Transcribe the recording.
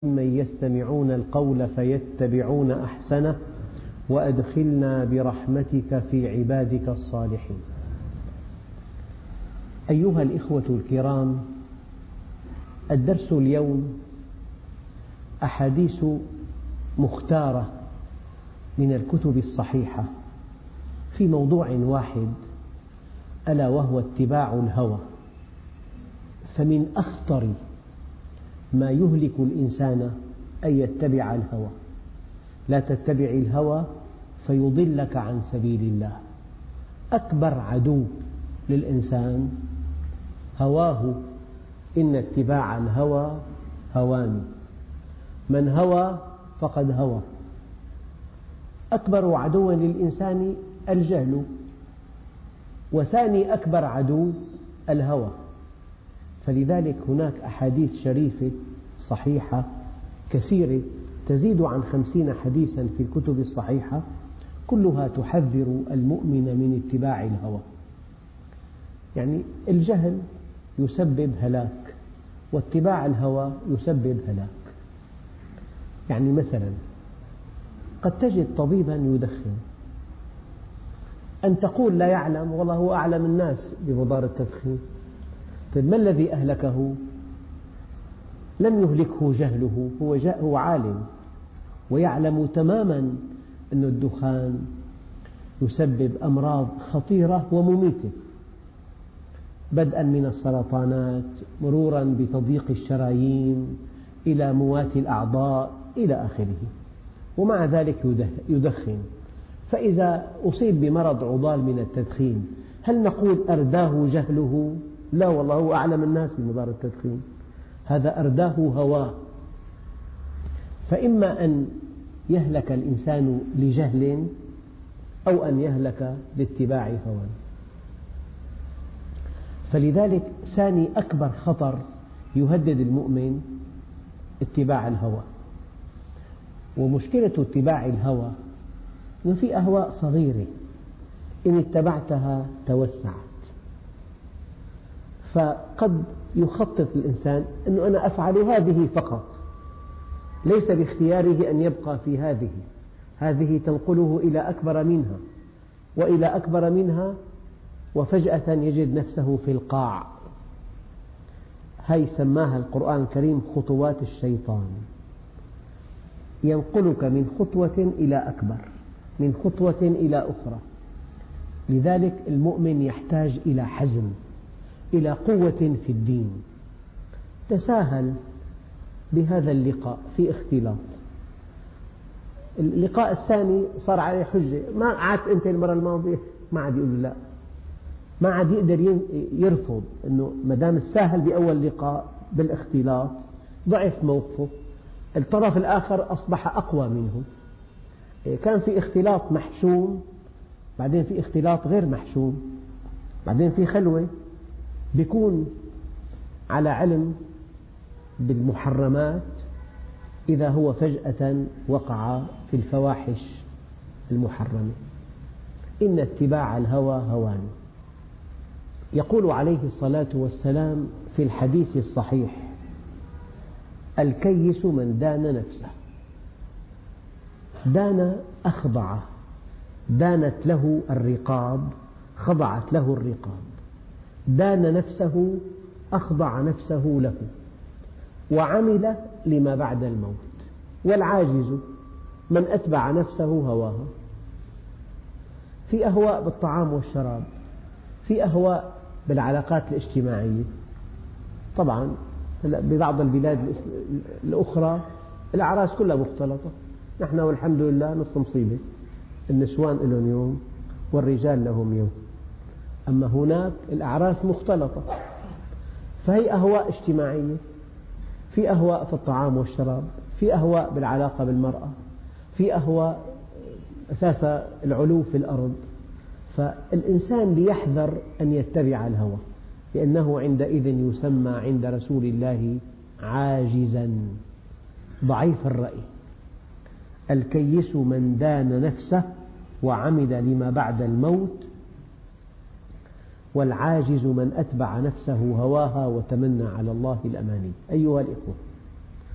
ممن يستمعون القول فيتبعون أحسنه وأدخلنا برحمتك في عبادك الصالحين. أيها الإخوة الكرام، الدرس اليوم أحاديث مختارة من الكتب الصحيحة في موضوع واحد، ألا وهو اتباع الهوى. فمن أخطر ما يهلك الإنسان أن يتبع الهوى. لا تتبع الهوى فيضلك عن سبيل الله. أكبر عدو للإنسان هواه، إن اتباع الهوى هوان، من هوى فقد هوى. أكبر عدو للإنسان الجهل، وثاني أكبر عدو الهوى. فلذلك هناك أحاديث شريفة صحيحة كثيرة تزيد عن 50 حديثا في الكتب الصحيحة، كلها تحذر المؤمن من اتباع الهوى. يعني الجهل يسبب هلاك، واتباع الهوى يسبب هلاك. يعني مثلا قد تجد طبيبا يدخن، أن تقول لا يعلم، والله هو أعلم الناس بمضار التدخين. طيب ما الذي أهلكه؟ لم يهلكه جهله، هو عالم ويعلم تماما أن الدخان يسبب أمراض خطيرة ومميتة، بدءا من السرطانات مرورا بتضييق الشرايين إلى موات الأعضاء إلى آخره، ومع ذلك يدخن. فإذا أصيب بمرض عضال من التدخين، هل نقول أرداه جهله؟ لا، والله هو أعلم الناس بمضار التدخين. هذا أرداه هواه. فإما أن يهلك الإنسان لجهل، أو أن يهلك لاتباع هوى. فلذلك ثاني أكبر خطر يهدد المؤمن اتباع الهوى. ومشكلة اتباع الهوى أنه في أهواء صغيرة إن اتبعتها توسعت. فقد يخطط الإنسان أنه أنا أفعل هذه فقط، ليس باختياره أن يبقى في هذه تنقله إلى أكبر منها وإلى أكبر منها، وفجأة يجد نفسه في القاع. هي سماها القرآن الكريم خطوات الشيطان، ينقلك من خطوة إلى أكبر، من خطوة إلى أخرى. لذلك المؤمن يحتاج إلى حزم، إلى قوة في الدين. تساهل بهذا اللقاء في اختلاط. اللقاء الثاني صار عليه حجة، ما قعدت أنت المرة الماضية، ما عاد يقول له لا، ما عاد يقدر يرفض. أنه مدام الساهل بأول لقاء بالاختلاط ضعف موقفه، الطرف الآخر أصبح أقوى منه. كان في اختلاط محشوم، بعدين في اختلاط غير محشوم، بعدين في خلوة، بيكون على علم بالمحرمات إذا هو فجأة وقع في الفواحش المحرمة. إن اتباع الهوى هوان. يقول عليه الصلاة والسلام في الحديث الصحيح: الكيس من دان نفسه. دان أخضع، دانت له الرقاب، خضعت له الرقاب. دان نفسه، أخضع نفسه له، وعمل لما بعد الموت. والعاجز من أتبع نفسه هواها. في أهواء بالطعام والشراب، في أهواء بالعلاقات الاجتماعية. طبعا ببعض البلاد الأخرى الأعراس كلها مختلطة، نحن والحمد لله نص مصيبة، النسوان لهم يوم والرجال لهم يوم، أما هناك الأعراس مختلطة. فهي أهواء اجتماعية، في أهواء في الطعام والشراب، في أهواء بالعلاقة بالمرأة، في أهواء أساس العلو في الأرض. فالإنسان ليحذر أن يتبع الهوى، لأنه عندئذ يسمى عند رسول الله عاجزا ضعيف الرأي. الكيس من دان نفسه وعمل لما بعد الموت، والعاجز من أتبع نفسه هواها وتمنى على الله الأماني. أيها الإخوة،